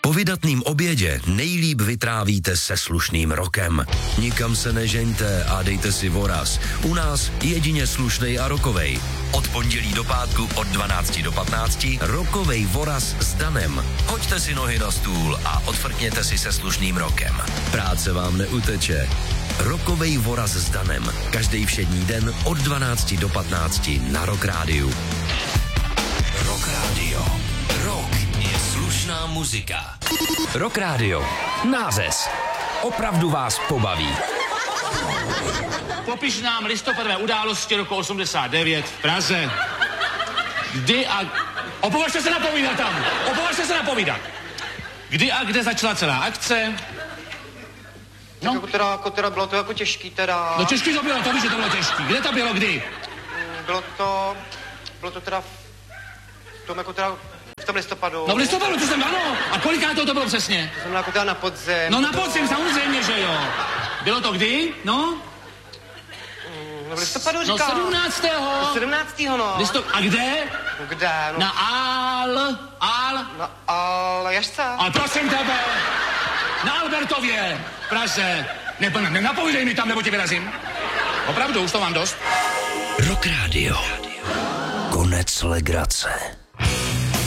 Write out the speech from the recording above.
Po vydatným obědě nejlíp vytrávíte se slušným rokem. Nikam se nežeňte a dejte si voraz. U nás jedině slušnej a rokovej. Od pondělí do pátku od 12 do 15 rokovej voraz s Danem. Hoďte si nohy na stůl a odfrkněte si se slušným rokem. Práce vám neuteče. Rokovej voraz s Danem. Každý všední den od 12 do 15 na Rock Rádiu. Rock Rádio. Rock je slušná muzika. Rock Rádio. Nářez. Opravdu vás pobaví. Popiš nám listopadové události roku 89 v Praze. Kdy a... Opovažte se napovídat tam! Opovažte se napovídat! Kdy a kde začala celá akce? No. Jako teda bylo to jako těžký teda. No těžký to bylo, to víš, že to bylo těžký. Kde to bylo, kdy? Bylo to teda v tom listopadu. No v listopadu, to jsem, ano. A koliká to bylo přesně? To znamená jako teda na podzim. No na podzim, samozřejmě, že jo. Bylo to kdy? No? No v listopadu No říkám. 17. No 17. no. A kde? No kde? No. Na Na Aljašce. Ale prosím tebe, na Albertově, v Praze. Nenapovídej mi tam, nebo tě vyrazím. Opravdu, už to mám dost. Rock Rádio. Konec legrace.